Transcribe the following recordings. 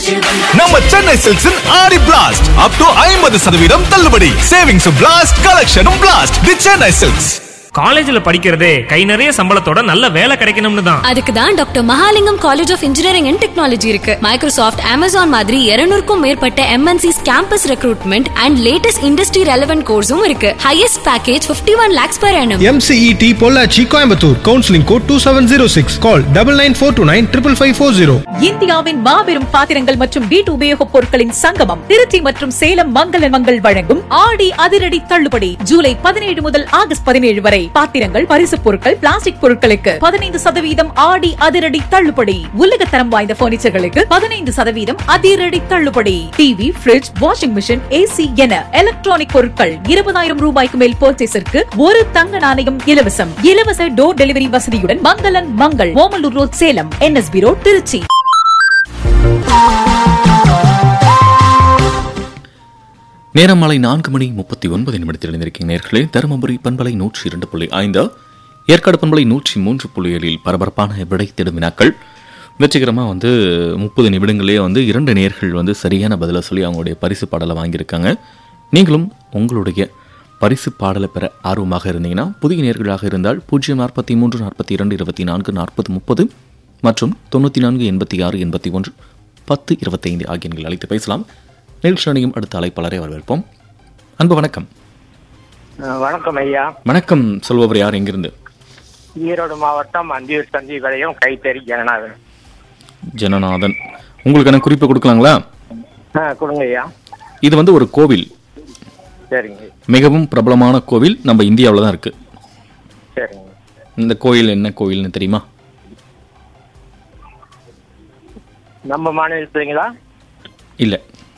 நம்ம சென்னை சில்க்ஸின் ஆடி blast up to 50% தள்ளுபடி. Savings blast, கலெக்ஷனும் blast. தி Chennai silks. காலேஜ்ல படிக்கிறதே கை நிறைய சம்பளத்தோட நல்ல வேலை கிடைக்கணும்னு தான். அதுக்கு தான் doctor Mahalingam college of engineering and technology இருக்கு. மைக்ரோசாஃப்ட், அமேசான் மாதிரி 200க்கும் மேற்பட்ட MNCs campus recruitment and latest industry relevant கோர்ஸும் இருக்கு. Highest package 51 lakhs per annum. MCET Pollachi Coimbatore. Counselling code 2706. கால் 9942955540. இந்தியாவின் மாபெரும் பாத்திரங்கள் மற்றும் வீட்டு உபயோகப் பொருட்களின் சங்கமம் திருச்சி மற்றும் சேலம் மங்கள மங்கள் வழங்கும் ஆடி அதிரடி தள்ளுபடி. ஜூலை 17 முதல் ஆகஸ்ட் 17 வரை பாத்திரங்கள், பரிசுப் பொருட்கள், பிளாஸ்டிக் பொருட்களுக்கு 15% ஆடி அதிரடி தள்ளுபடி. உலகத்தரம் வாய்ந்த பர்னிச்சர்களுக்கு 15% அதிரடி தள்ளுபடி. TV, fridge, washing machine, AC என எலக்ட்ரானிக் பொருட்கள் 20,000 ரூபாய்க்கு மேல் பர்ச்சேஸிற்கு ஒரு தங்க நாணயம் இலவசம். இலவச டோர் டெலிவரி வசதியுடன் மங்களன் Mangal, Omalur road, Salem, NSB road, Trichy. நேரம் மாலை 4:39 இணைந்திருக்கீங்க நேர்களே. தருமபுரி பண்பலை 102.5, ஏற்காடு பண்பலை 103.7 பரபரப்பான விடை தேடும் வினாக்கள். வெற்றிகரமாக 30 நிமிடங்களே 2 நேர்கள் சரியான பதிலை சொல்லி அவங்களுடைய பரிசு பாடலை வாங்கியிருக்காங்க. நீங்களும் உங்களுடைய பரிசு பாடலை பெற ஆர்வமாக இருந்தீங்கன்னா புதிய நேர்களாக இருந்தால் 043 42 24 40 30 மற்றும் 94 86 81 10 25 ஆகிய எண்கள் அழைத்து பேசலாம். நிகழ்ச்சியும் அடுத்த அழைப்பாளரை வரவேற்போம். அன்பு வணக்கம். வணக்கம் ஐயா. வணக்கம். சொல்பவர் யார், எங்கிருந்து? ஈரோடு மாவட்டம் அந்தியூர் தந்தி வளையம் கைத்தறி ஜனநாதன். ஜனநாதன், உங்களுக்கான குறிப்பு கொடுக்கலாங்களா? கொடுங்க ஐயா. இது ஒரு கோவில். சரிங்க. மிகவும் பிரபலமான கோவில், நம்ம இந்தியாவில் தான் இருக்கு. சரிங்க. இந்த கோயில் என்ன கோயில்னு தெரியுமா? நம்ம மாநிலத்துலங்களா? இல்லை.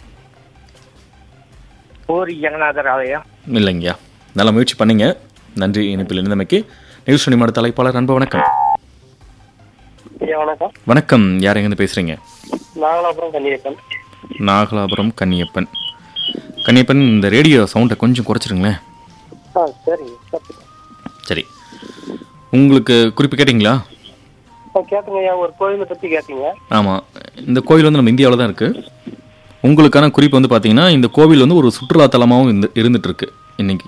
பூரி ஜெகநாதர் ஆலயம்? இல்லைங்கய்யா. நல்ல முயற்சி பண்ணீங்க. நன்றி இணைப்பில் இருந்தமைக்கு. நிகழ்ச்சி அடுத்த அழைப்பாளர். அன்பு வணக்கம். வணக்கம். வணக்கம். யார் எங்கேருந்து பேசுறீங்க? நாகலாபுரம் கன்னியப்பன். நாகலாபுரம் கன்னியப்பன். கன்னியப்பன், இந்த ரேடியோ சவுண்டை கொஞ்சம் குறைச்சிருங்களேன். சரி, உங்களுக்கு குறிப்பு கேட்டீங்களா? கேட்டுங்க. ஒரு கோயிலை பத்தி கேட்டீங்க. ஆமாம், இந்த கோயில் நம்ம இந்தியாவில் தான் இருக்கு. உங்களுக்கான குறிப்பு பார்த்தீங்கன்னா, இந்த கோவில் ஒரு சுற்றுலா தலமாகவும் இருந்துட்டு இருக்கு இன்னைக்கு.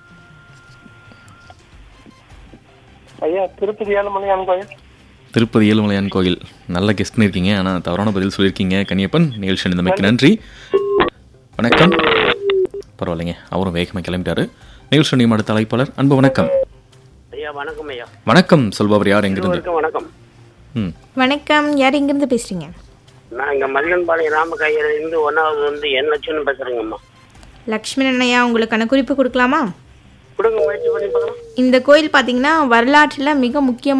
ஐயா, திருப்பதி ஏழுமலையான் கோயில். திருப்பதி ஏழுமலையான் கோயில். நல்ல கெஸ்ட் பண்ணியிருக்கீங்க, ஆனால் தவறான பதில் சொல்லியிருக்கீங்க கன்னியப்பன். நிகழ்ச்சி நிலைமைக்கு நன்றி. வணக்கம். பரவாயில்லைங்க, அவரும் வேகமாக கிளம்பிட்டாரு. நிகழ்ச்சி அடுத்த அழைப்பாளர். அன்பு வணக்கம். ஐயா வணக்கம். ஐயா வணக்கம். சொல்பவர் யார், எங்கிருந்து? வணக்கம். வணக்கம். யார் எங்கிருந்து பேசுறீங்க? நான் இங்க மதியன்பாளையம் ராமகாயில இருந்து 1வது என் லட்சுமணன் பேசுறேங்கம்மா. லக்ஷ்மணன் ஐயா, உங்களுக்கான குறிப்பு கொடுக்கலாமா? கொடுங்க, முயற்சி பண்ணி பார்க்கலாம். இந்த கோயில் பார்த்தீங்கன்னா வரலாற்றில் மிக முக்கியமான